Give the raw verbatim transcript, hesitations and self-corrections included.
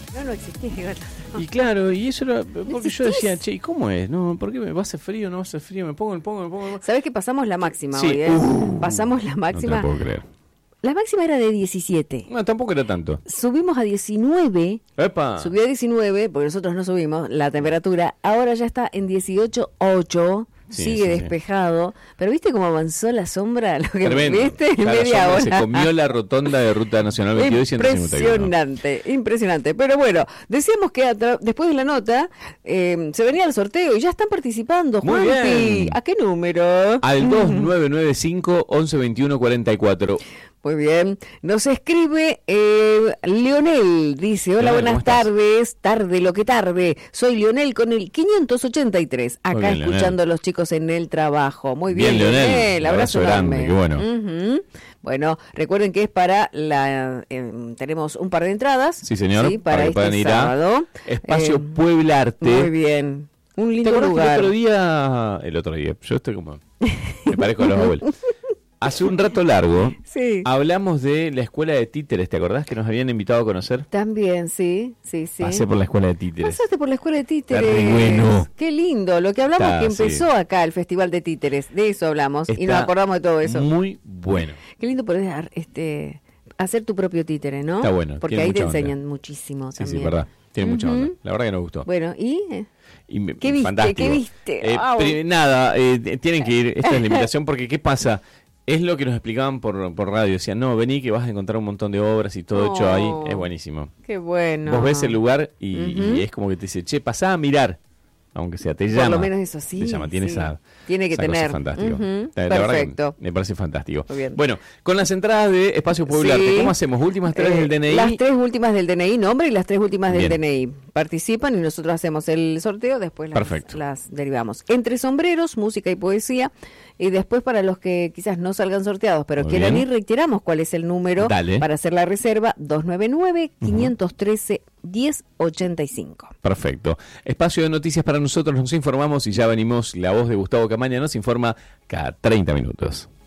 No, no existía igual. Y claro, y eso era porque ¿No yo decía, che, ¿y cómo es? No, ¿por qué me va a hacer frío? No va a hacer frío, me pongo, me pongo, me pongo. ¿Sabés que pasamos la máxima Sí. hoy, eh? Uh, pasamos la máxima. No te lo puedo creer. La máxima era de diecisiete. No, tampoco era tanto. Subimos a diecinueve. ¡Epa! Subió a diecinueve, porque nosotros no subimos la temperatura. Ahora ya está en dieciocho punto ocho. Sí, Sigue sí, despejado. Sí. Pero ¿viste cómo avanzó la sombra? Lo que Tremendo. viste en Claro, media hora. Se comió la rotonda de Ruta Nacional veintidós y ciento cincuenta y uno. Impresionante, impresionante. Pero bueno, decíamos que tra- después de la nota eh, se venía el sorteo y ya están participando. Muy Juanpi, bien. ¿a qué número? Al dos nueve nueve cinco, once veintiuno, cuarenta y cuatro. Muy bien. Nos escribe eh, Leonel. Dice, hola, Leonel, buenas tardes. Tarde, lo que tarde. Soy Leonel con el quinientos ochenta y tres. Acá bien, escuchando Leonel. a los chicos en el trabajo. Muy bien, Bien, Leonel. Leonel. Abrazo, Abrazo grande, enorme. qué bueno. Uh-huh. Bueno, recuerden que es para la... Eh, tenemos un par de entradas. Sí, señor. Sí, para, para que este puedan ir sábado. a Espacio Eh, Puebla Arte. Muy bien. Un ¿Te lindo acordás que el lugar. otro día... El otro día, yo estoy como... Me parezco a los abuelos. Hace un rato largo Sí. hablamos de la escuela de títeres. ¿Te acordás que nos habían invitado a conocer? También, sí, sí, sí. Pasé por la escuela de títeres. Pasaste por la escuela de títeres. Está re bueno. Qué lindo. Lo que hablamos Está, que empezó sí. acá el Festival de Títeres. De eso hablamos y nos Está acordamos de todo eso. Muy bueno. Qué lindo poder este, hacer tu propio títere, ¿no? Está bueno, Porque tiene ahí te mucha onda. enseñan muchísimo Sí, también. sí, verdad. Tiene mucha Ujú. onda. La verdad que nos gustó. Bueno, ¿y? eh, Y me- ¿Qué viste? fantástico. ¿Qué viste? Eh, Au. pri- nada, eh, tienen que ir. Esta es la invitación porque ¿qué pasa? Es lo que nos explicaban por, por radio. Decían, no, vení que vas a encontrar un montón de obras y todo Oh. hecho ahí. Es buenísimo. Qué bueno. Vos ves el lugar y, Ujú. y es como que te dice, che, pasá a mirar. Aunque sea, te llama. Por lo menos eso sí. Te llama, tiene sí. esa. Tiene que esa cosa tener. fantástico. Ujú. La, la verdad que Perfecto. me parece fantástico. Muy bien. Bueno, con las entradas de Espacio Puebla Sí. Arte, ¿cómo hacemos? Últimas tres Eh, del D N I. Las tres últimas del D N I, nombre y las tres últimas del Bien. D N I. Participan y nosotros hacemos el sorteo, después las, Perfecto. las derivamos. Entre sombreros, música y poesía. Y después para los que quizás no salgan sorteados, pero Muy quieran bien. ir, reiteramos cuál es el número Dale. para hacer la reserva, dos nueve nueve, cinco uno tres, diez ochenta y cinco. Perfecto. Espacio de noticias para nosotros, nos informamos y ya venimos. La voz de Gustavo Camaña nos informa cada treinta minutos.